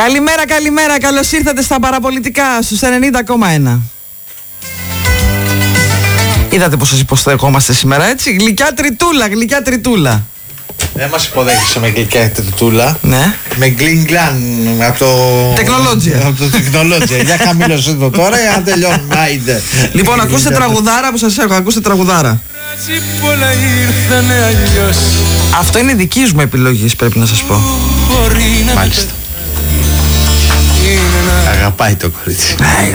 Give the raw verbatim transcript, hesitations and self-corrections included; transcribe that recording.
Καλημέρα, καλημέρα, καλώς ήρθατε στα παραπολιτικά στους ενενήντα κόμμα ένα. Είδατε πως σας υποστεκόμαστε σήμερα, έτσι, γλυκιά τριτούλα, γλυκιά τριτούλα. Δεν μας υποδέχεσαι με γλυκιά τριτούλα. Ναι. Με γκλινγκλάν από το... Τεχνολότζια. Από το τεχνολότζια. Για χαμήλωσε το τώρα για να τελειώνουμε. Άιντε. Λοιπόν, ακούστε τραγουδάρα που σας έχω, ακούστε τραγουδάρα. Αυτό είναι δικής μου επιλογής, πρέπει να σας πω. Μάλιστα. Αγαπάει το κορίτσι.